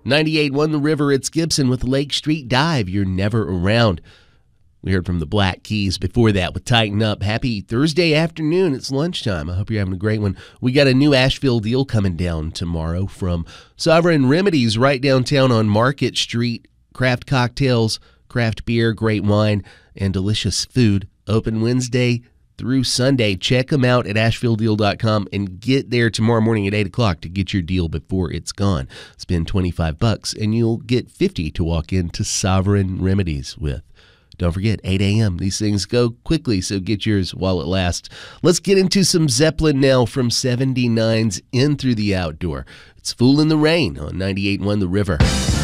98.1 The River, it's Gibson with Lake Street Dive. You're never around. We heard from the Black Keys before that with Tighten Up. Happy Thursday afternoon. It's lunchtime. I hope you're having a great one. We got a new Asheville deal coming down tomorrow from Sovereign Remedies right downtown on Market Street. Craft cocktails, craft beer, great wine, and delicious food. Open Wednesday through Sunday. Check them out at AshevilleDeal.com and get there tomorrow morning at 8 o'clock to get your deal before it's gone. Spend $25 and you'll get $50 to walk into Sovereign Remedies with. Don't forget, 8 a.m. These things go quickly, so get yours while it lasts. Let's get into some Zeppelin now from 79's In Through the Outdoor. It's Fool in the Rain on 98.1 The River.